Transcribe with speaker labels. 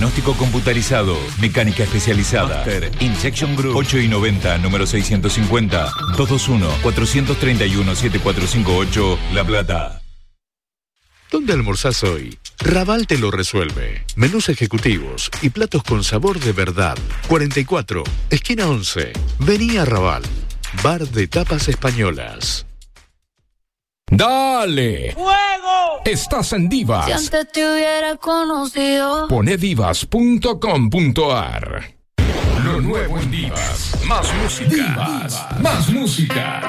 Speaker 1: Diagnóstico computarizado. Mecánica especializada. Master Injection Group. 8 y 90, número 650. 221-431-7458. La Plata.
Speaker 2: ¿Dónde almorzás hoy? Raval te lo resuelve. Menús ejecutivos y platos con sabor de verdad. 44, esquina 11. Vení a Raval. Bar de tapas españolas.
Speaker 3: ¡Dale!
Speaker 4: ¡Fuego!
Speaker 3: Estás en Divas.
Speaker 4: Si antes te hubiera conocido.
Speaker 3: Pone divas.com.ar. Lo nuevo en Divas. Más música. Divas. Más música.